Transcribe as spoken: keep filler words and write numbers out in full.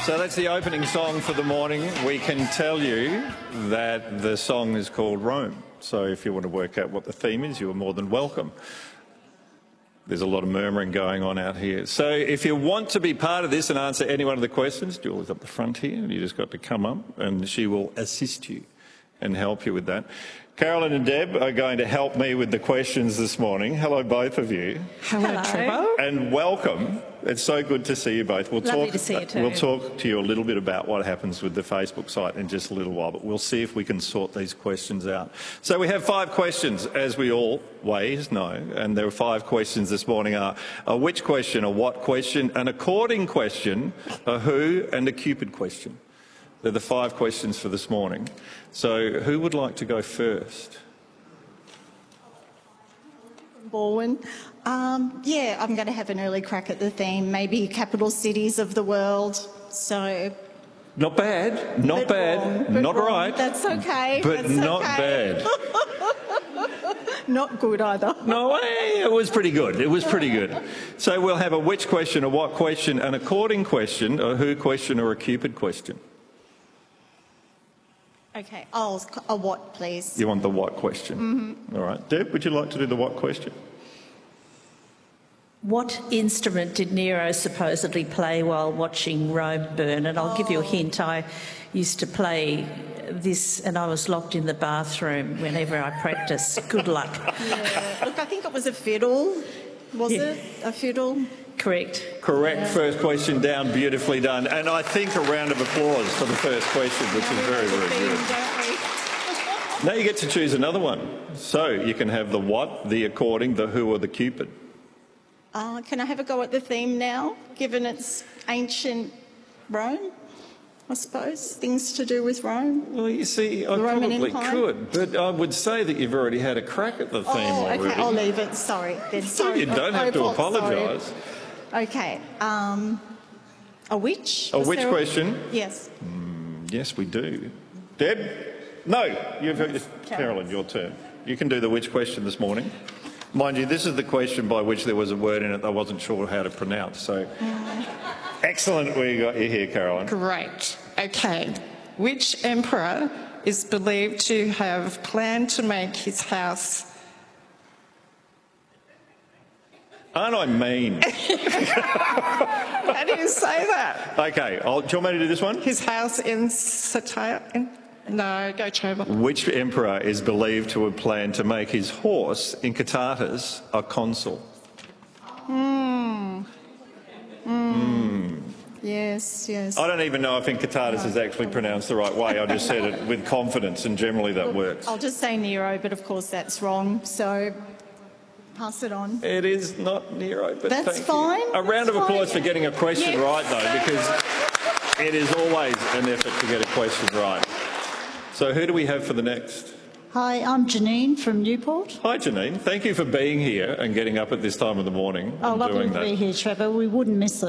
So that's the opening song for the morning. We can tell you that the song is called Rome. So if you want to work out what the theme is, you are more than welcome. There's a lot of murmuring going on out here. So if you want to be part of this and answer any one of the questions, Julie's up the front here, and you just got to come up and she will assist you and help you with that. Carolyn and Deb are going to help me with the questions this morning. Hello, both of you. Hello, Hello. Trevor. And welcome. It's so good to see you both. We'll Lovely talk, to see you too. We'll talk to you a little bit about what happens with the Facebook site in just a little while, but we'll see if we can sort these questions out. So we have five questions, as we always know, and there are five questions this morning. Are a which question, a what question, an according question, a who, and a Cupid question. They're the five questions for this morning. So who would like to go first? Baldwin. Um, yeah, I'm going to have an early crack at the theme, maybe capital cities of the world. So, not bad, not bad, wrong, not wrong. right. That's okay. But That's not okay. bad. Not good either. No way, it was pretty good. It was pretty good. So we'll have a which question, a what question, an according question, a who question, or a Cupid question. Okay, oh, a what, please? You want the what question? Mm-hmm. All right. Deb, would you like to do the what question? What instrument did Nero supposedly play while watching Rome burn? And I'll oh. give you a hint. I used to play this and I was locked in the bathroom whenever I practiced. Good luck. Yeah. Look, I think it was a fiddle. Was yeah. it a fiddle? Correct. Correct. Yeah. First question down, beautifully done. And I think a round of applause for the first question, which is very, very good. Now you get to choose another one. So you can have the what, the according, the who, or the Cupid. Uh, can I have a go at the theme now, given it's ancient Rome, I suppose? Things to do with Rome? Well, you see, I the Roman probably Empire? could, but I would say that you've already had a crack at the theme oh, already. Okay, I'll leave it. Sorry. Then. Sorry. You don't have to apologise. Okay. Um, a which? A Was which there question? A... Yes. Mm, yes, we do. Deb? No. You've Carolyn. Carolyn, your turn. You can do the which question this morning. Mind you, this is the question by which there was a word in it I wasn't sure how to pronounce. So, mm. Excellent we got you here, Carolyn. Great. Okay. Which emperor is believed to have planned to make his house... Aren't I mean? How do you say that? Okay, I'll, do you want me to do this one? His house in Satire... In, no, go Trevor. Which emperor is believed to have planned to make his horse, Incitatus, a consul? Hmm. Mm. Yes, yes. I don't even know if Incitatus is actually pronounced the right way. I just said it with confidence, and generally that works. I'll just say Nero, but of course that's wrong, so pass it on. It is not Nero, but that's thank fine. You. A round that's of applause fine. for getting a question yes. right, though, because it is always an effort to get a question right. So who do we have for the next? Hi, I'm Janine from Newport. Hi, Janine. Thank you for being here and getting up at this time of the morning. Oh, and lovely doing to that. be here, Trevor. We wouldn't miss it.